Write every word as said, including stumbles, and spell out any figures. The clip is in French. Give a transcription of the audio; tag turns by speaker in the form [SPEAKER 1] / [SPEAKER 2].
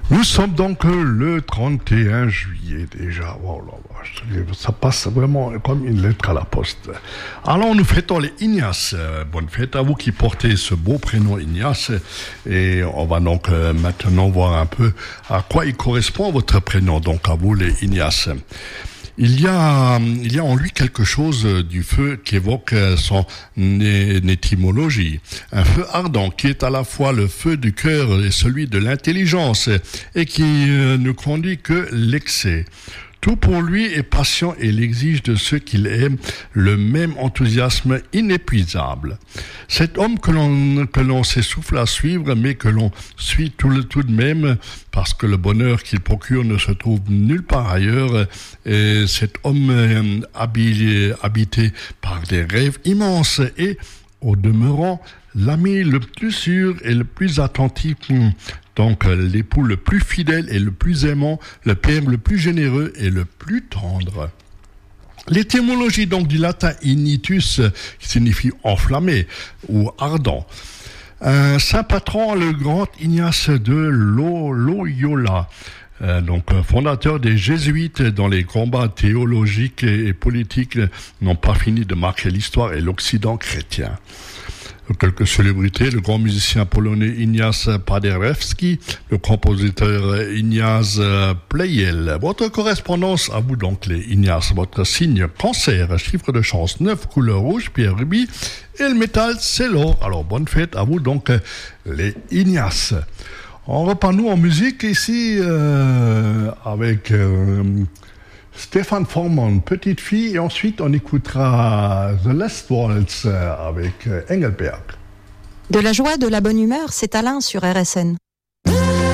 [SPEAKER 1] Nous sommes donc le trente et un juillet déjà. Oh là là, ça passe vraiment comme une lettre à la poste. Alors nous fêtons les Ignace. Bonne fête à vous qui portez ce beau prénom Ignace. Et on va donc maintenant voir un peu à quoi il correspond votre prénom, donc à vous les Ignace. Il y a, il y a en lui quelque chose du feu qui évoque son étymologie. Un feu ardent qui est à la fois le feu du cœur et celui de l'intelligence et qui ne conduit que l'excès. Tout pour lui est patient et il exige de ceux qu'il aime le même enthousiasme inépuisable. Cet homme que l'on, que l'on s'essouffle à suivre, mais que l'on suit tout, le, tout de même, parce que le bonheur qu'il procure ne se trouve nulle part ailleurs, et cet homme euh, habillé, habité par des rêves immenses et, au demeurant, l'ami le plus sûr et le plus attentif, donc l'époux le plus fidèle et le plus aimant, le père le plus généreux et le plus tendre. L'étymologie donc du latin ignitus, qui signifie enflammé ou ardent. Un saint patron, le grand Ignace de Loyola, euh, donc fondateur des Jésuites, dont les combats théologiques et politiques n'ont pas fini de marquer l'histoire et l'Occident chrétien. Quelques célébrités, le grand musicien polonais Ignace Paderewski, le compositeur Ignace Pleyel. Votre correspondance à vous donc les Ignace, votre signe cancer, chiffre de chance neuf, couleur rouge, pierre rubis et le métal c'est l'or. Alors bonne fête à vous donc les Ignace. On repart nous en musique ici euh, avec... Euh, Stéphane Formand, Petite fille, et ensuite on écoutera The Last Waltz avec Engelberg.
[SPEAKER 2] De la joie, de la bonne humeur, c'est Alain sur R S N.